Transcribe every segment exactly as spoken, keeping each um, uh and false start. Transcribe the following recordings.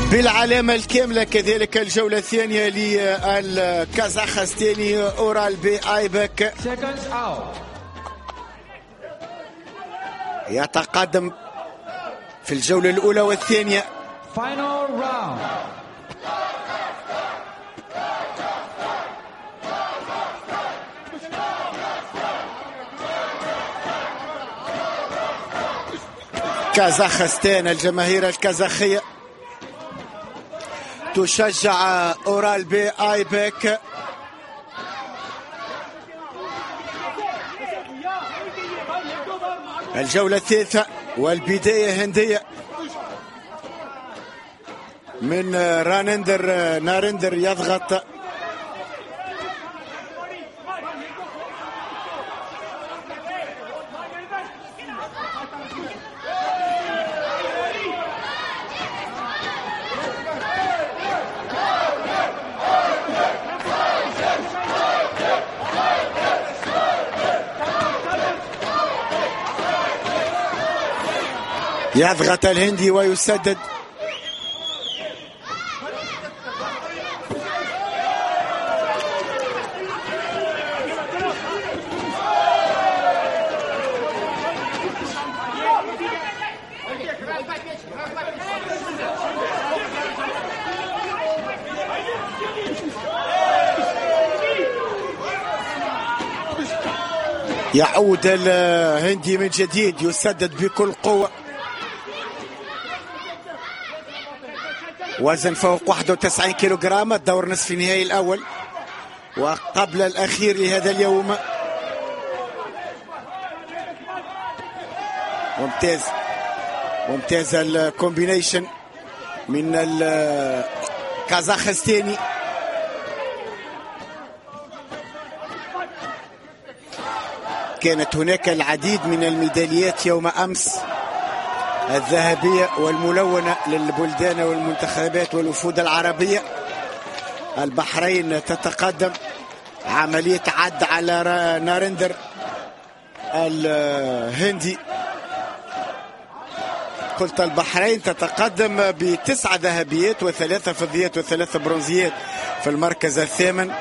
بالعلامة الكاملة كذلك الجولة الثانية للكازاخستاني أورال بي آيبك يتقدم في الجولة الأولى والثانية. Final round. كازاخستان الجماهير الكازاخية تشجع أورال بي آيبك. الجولة الثالثة والبداية هندية من رانندر نارندر يضغط يضغط الهندي ويسدد. يعود الهندي من جديد يسدد بكل قوة. وزن فوق واحد وتسعين كيلوغرام، الدور نصف النهائي الأول وقبل الأخير لهذا اليوم. ممتاز ممتاز الكومبينيشن من الكازاخستاني. كانت هناك العديد من الميداليات يوم أمس الذهبية والملونة للبلدان والمنتخبات والوفود العربية. البحرين تتقدم، عملية عد على نارندر الهندي. قلت البحرين تتقدم بتسعة ذهبيات وثلاثة فضيات وثلاثة برونزيات في المركز الثامن.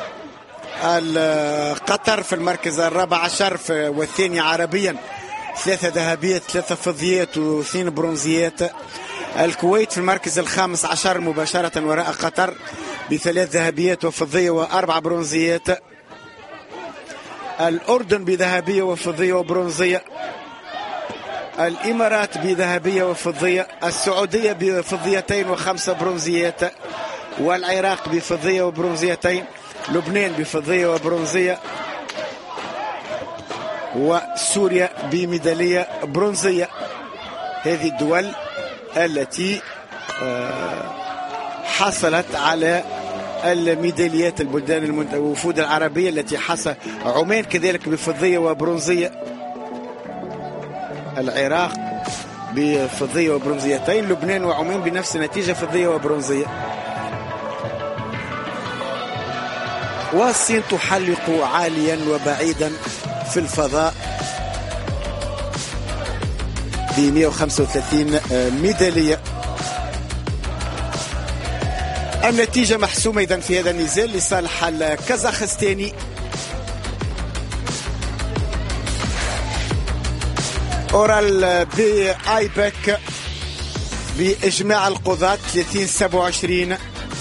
قطر في المركز الرابع عشر والثاني عربيا، ثلاثة ذهبيات ثلاثة فضيات واثنين برونزيات. الكويت في المركز الخامس عشر مباشرة وراء قطر بثلاث ذهبيات وفضية وأربع برونزيات. الأردن بذهبية وفضية وبرونزية. الإمارات بذهبية وفضية. السعودية بفضيتين وخمسة برونزيات. والعراق بفضية وبرونزيتين. لبنان بفضية وبرونزية. وسوريا بميدالية برونزية. هذه الدول التي حصلت على الميداليات، البلدان الوفود العربية التي حصل. عمان كذلك بفضية وبرونزية. العراق بفضية وبرونزيتين. لبنان وعمان بنفس النتيجة، فضية وبرونزية. والصين تحلق عاليا وبعيدا في الفضاء ب مئة وخمسة وثلاثين ميدالية. النتيجة محسومة إذن في هذا النزال لصالح الكازاخستاني. أورال بي آيبك بإجماع القضاة ثلاثين سبعة وعشرين.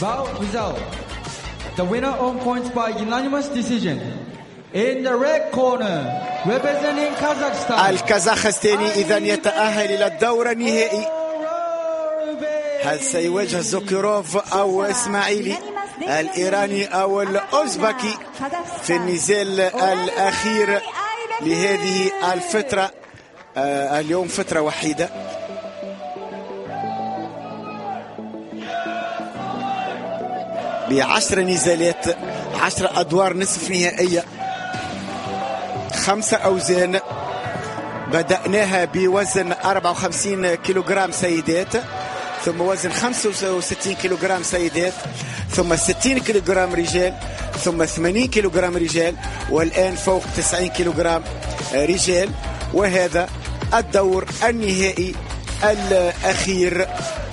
The winner on points by unanimous decision. In the red corner, representing Kazakhstan. الكازاخستاني إذن يتأهل إلى الدور النهائي. هل سيواجه زوكيروف أو إسماعيلي، الإيراني أو الأوزبكي في النزال الأخير لهذه الفترة؟ آه اليوم فترة وحيدة. بعشر نزالات، عشر أدوار نصف نهائية، خمسة أوزان. بدأناها بوزن أربعة وخمسين كيلوغرام سيدات، ثم وزن خمسة وستين كيلوغرام سيدات، ثم ستين كيلوغرام رجال، ثم ثمانين كيلوغرام رجال، والآن فوق تسعين كيلوغرام رجال. وهذا الدور النهائي الأخير